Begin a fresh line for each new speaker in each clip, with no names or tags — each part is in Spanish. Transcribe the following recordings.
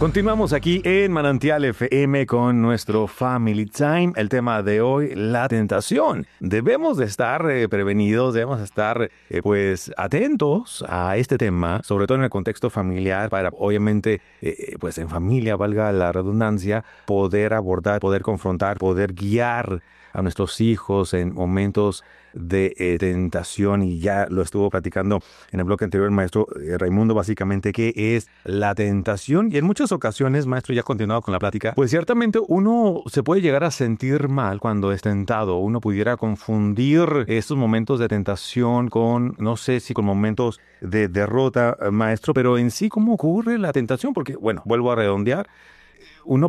Continuamos aquí en Manantial FM con nuestro Family Time. El tema de hoy, la tentación. Debemos de estar prevenidos, debemos estar pues atentos a este tema, sobre todo en el contexto familiar, para obviamente pues en familia, valga la redundancia, poder abordar, poder confrontar, poder guiar a nuestros hijos en momentos de tentación. Y ya lo estuvo platicando en el bloque anterior el maestro Raimundo, básicamente qué es la tentación. Y en muchas ocasiones, maestro, ya ha continuado con la plática, pues ciertamente uno se puede llegar a sentir mal cuando es tentado. Uno pudiera confundir estos momentos de tentación con, no sé si con momentos de derrota, maestro, pero en sí, ¿cómo ocurre la tentación? Porque, bueno, vuelvo a redondear. Uno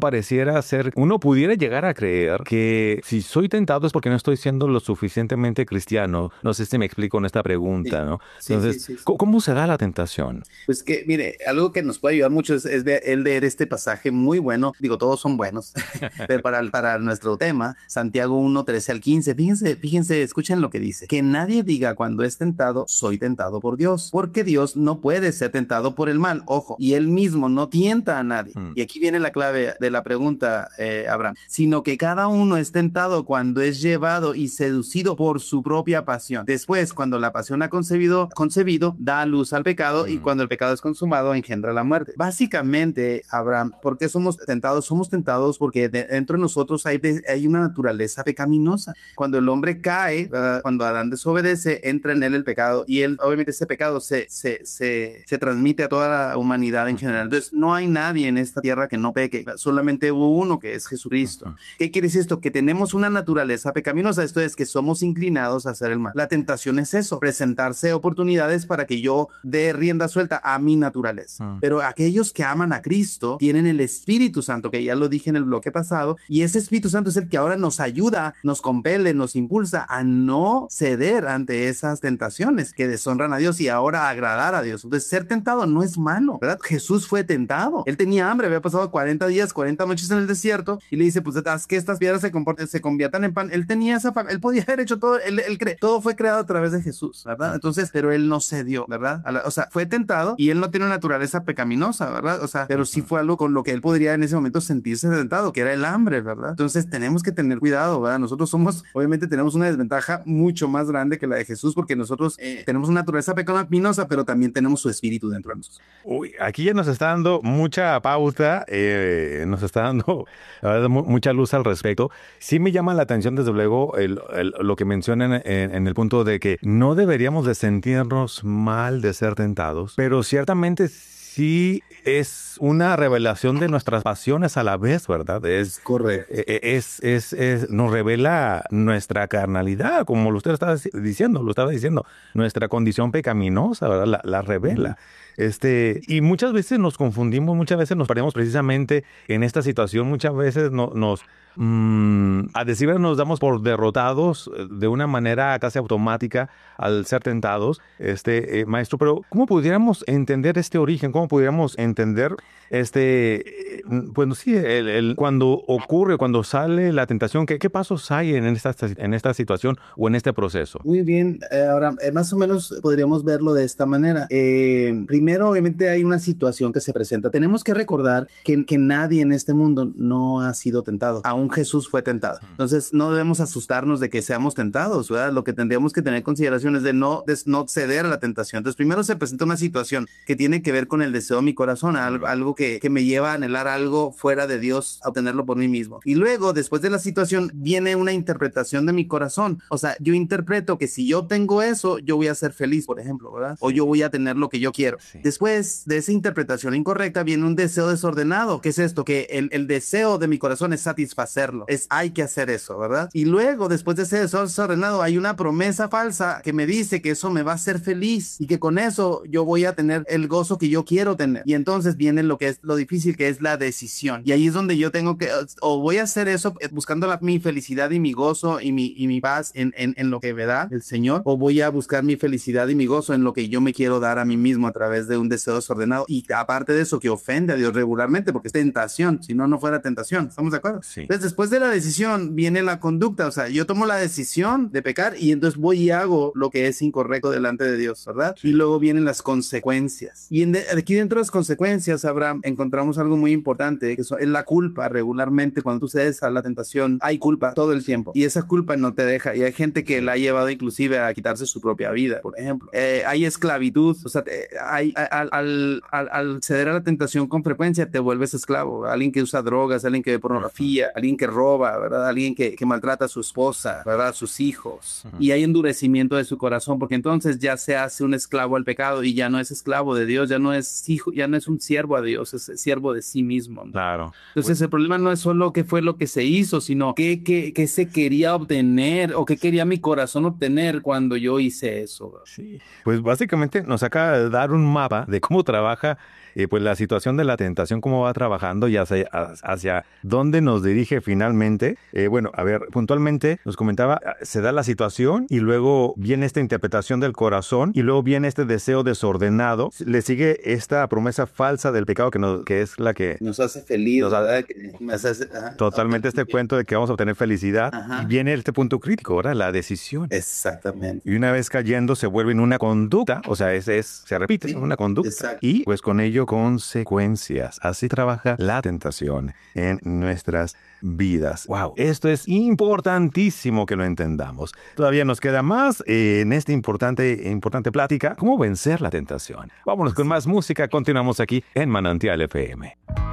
pudiera llegar a creer que si soy tentado es porque no estoy siendo lo suficientemente cristiano. No sé si me explico en esta pregunta,
Sí,
¿no?
sí,
Entonces,
sí, sí.
¿cómo se da la tentación?
Pues que, mire, algo que nos puede ayudar mucho es el leer este pasaje muy bueno. Digo, todos son buenos, pero para nuestro tema, Santiago 1, 13 al 15. Fíjense, escuchen lo que dice. Que nadie diga cuando es tentado, soy tentado por Dios. Porque Dios no puede ser tentado por el mal. Ojo, y él mismo no tienta a nadie. Y aquí viene la clave de la pregunta, Abraham. Sino que cada uno es tentado cuando es llevado y seducido por su propia pasión. Después, cuando la pasión ha concebido, da a luz al pecado, y cuando el pecado es consumado, engendra la muerte. Básicamente, Abraham, ¿por qué somos tentados? Somos tentados porque dentro de nosotros hay una naturaleza pecaminosa. Cuando el hombre cae, cuando Adán desobedece, entra en él el pecado, y él, obviamente, ese pecado se transmite a toda la humanidad en general. Entonces, no hay nadie en esta tierra que no peque, solamente hubo uno, que es Jesucristo. ¿Qué quiere decir esto? Que tenemos una naturaleza pecaminosa. Esto es que somos inclinados a hacer el mal. La tentación es eso, presentarse oportunidades para que yo dé rienda suelta a mi naturaleza. Pero aquellos que aman a Cristo tienen el Espíritu Santo, que ya lo dije en el bloque pasado, y ese Espíritu Santo es el que ahora nos ayuda, nos compele, nos impulsa a no ceder ante esas tentaciones que deshonran a Dios y ahora agradar a Dios. Entonces, ser tentado no es malo, ¿verdad? Jesús fue tentado. Él tenía hambre, había pasado 40 días, 40 noches en el desierto, y le dice, pues haz que estas piedras se conviertan en pan. Él tenía él podía haber hecho todo, todo fue creado a través de Jesús, ¿verdad? Entonces, pero él no cedió, ¿verdad? O sea, fue tentado y él no tiene una naturaleza pecaminosa, ¿verdad? O sea, pero sí fue algo con lo que él podría en ese momento sentirse tentado, que era el hambre, ¿verdad? Entonces, tenemos que tener cuidado, ¿verdad? Nosotros obviamente tenemos una desventaja mucho más grande que la de Jesús, porque nosotros tenemos una naturaleza pecaminosa, pero también tenemos su espíritu dentro de nosotros.
Uy, aquí ya nos está dando mucha pauta, nos está dando la verdad, mucha luz al respecto. Sí me llama la atención, desde luego, lo que mencionan en el punto de que no deberíamos de sentirnos mal de ser tentados, pero ciertamente sí es una revelación de nuestras pasiones a la vez, ¿verdad?
Correcto.
Nos revela nuestra carnalidad, como lo estaba diciendo, nuestra condición pecaminosa, ¿verdad? La revela. Y muchas veces nos confundimos, muchas veces nos perdemos precisamente en esta situación, muchas veces a decir verdad, nos damos por derrotados de una manera casi automática al ser tentados, maestro, pero ¿cómo pudiéramos entender este origen? ¿Cómo pudiéramos entender bueno, sí, cuando sale la tentación, ¿qué pasos hay en esta situación o en este proceso?
Muy bien, ahora más o menos podríamos verlo de esta manera. Primero, obviamente, hay una situación que se presenta. Tenemos que recordar que nadie en este mundo no ha sido tentado. Aún Jesús fue tentado. Entonces, no debemos asustarnos de que seamos tentados, ¿verdad? Lo que tendríamos que tener en consideración es de no ceder a la tentación. Entonces, primero se presenta una situación que tiene que ver con el deseo de mi corazón, algo que me lleva a anhelar algo fuera de Dios, a obtenerlo por mí mismo. Y luego, después de la situación, viene una interpretación de mi corazón. O sea, yo interpreto que si yo tengo eso, yo voy a ser feliz, por ejemplo, ¿verdad? O yo voy a tener lo que yo quiero. Sí. Después de esa interpretación incorrecta, viene un deseo desordenado. ¿Qué es esto? Que el deseo de mi corazón es satisfacerlo. Hay que hacer eso, ¿verdad? Y luego, después de ese deseo desordenado, hay una promesa falsa que me dice que eso me va a hacer feliz y que con eso yo voy a tener el gozo que yo quiero tener. Y entonces viene lo que es lo difícil, que es la decisión. Y ahí es donde yo tengo que, o voy a hacer eso buscando mi felicidad y mi gozo y mi paz en lo que me da el Señor, o voy a buscar mi felicidad y mi gozo en lo que yo me quiero dar a mí mismo a través través de un deseo desordenado y aparte de eso que ofende a Dios regularmente porque es tentación, si no, no fuera tentación, ¿estamos de acuerdo?
Sí.
Entonces después de la decisión viene la conducta, o sea, yo tomo la decisión de pecar y entonces voy y hago lo que es incorrecto delante de Dios, ¿verdad?
Sí.
Y luego vienen las consecuencias. Y aquí dentro de las consecuencias, Abraham, encontramos algo muy importante, que es la culpa. Regularmente cuando tú cedes a la tentación, hay culpa todo el tiempo y esa culpa no te deja, y hay gente que la ha llevado inclusive a quitarse su propia vida, por ejemplo. Hay esclavitud, o sea, al ceder a la tentación con frecuencia te vuelves esclavo. Alguien que usa drogas, alguien que ve pornografía, alguien que roba, ¿verdad? Alguien que maltrata a su esposa, ¿verdad? A sus hijos. Y hay endurecimiento de su corazón porque entonces ya se hace un esclavo al pecado y ya no es esclavo de Dios, ya no es hijo, ya no es un siervo a Dios, es siervo de sí mismo.
Claro.
Entonces el problema no es solo qué fue lo que se hizo, sino qué se quería obtener o qué quería mi corazón obtener cuando yo hice eso.
Sí. Pues básicamente nos acaba de dar un mapa de cómo trabaja pues la situación de la tentación, cómo va trabajando y hacia dónde nos dirige finalmente. Bueno, a ver, puntualmente nos comentaba, se da la situación y luego viene esta interpretación del corazón y luego viene este deseo desordenado. Le sigue esta promesa falsa del pecado que es la que
nos hace feliz.
Totalmente este cuento de que vamos a obtener felicidad. Ajá. Y viene este punto crítico, ¿verdad? La decisión.
Exactamente.
Y una vez cayendo se vuelve en una conducta, o sea, se repite, sí, una conducta. Exacto. Y pues con ello consecuencias. Así trabaja la tentación en nuestras vidas. Wow, esto es importantísimo que lo entendamos. Todavía nos queda más en esta importante plática. ¿Cómo vencer la tentación? Vámonos con más música. Continuamos aquí en Manantial FM.